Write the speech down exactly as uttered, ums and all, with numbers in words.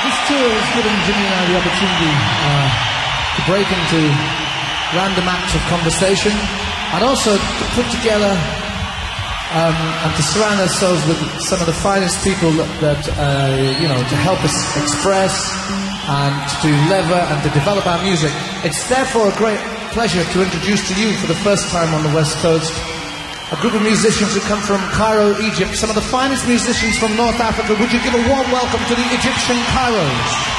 this tour has given Jimmy and I the opportunity uh, to break into random acts of conversation and also to put together um, and to surround ourselves with some of the finest people that, that uh, you know, to help us express and to lever and to develop our music. It's therefore a great pleasure to introduce to you for the first time on the West Coast a group of musicians who come from Cairo, Egypt, some of the finest musicians from North Africa. Would you give a warm welcome to the Egyptian Kairos?